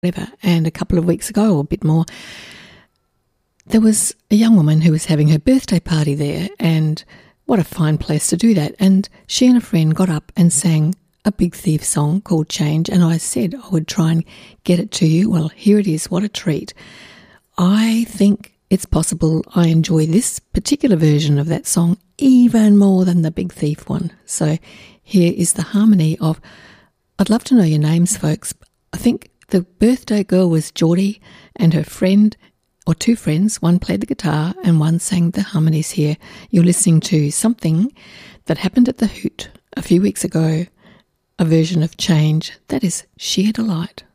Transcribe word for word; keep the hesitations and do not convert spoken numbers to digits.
whatever. And a couple of weeks ago, or a bit more, there was a young woman who was having her birthday party there, and what a fine place to do that. And she and a friend got up and sang a Big Thief song called Change, and I said I would try and get it to you. Well, here it is. What a treat. I think it's possible I enjoy this particular version of that song even more than the Big Thief one. So here is the harmony of, I'd love to know your names, folks. I think the birthday girl was Geordie, and her friend, or two friends, one played the guitar and one sang the harmonies here. You're listening to something that happened at the Hoot a few weeks ago, a version of Change that is sheer delight.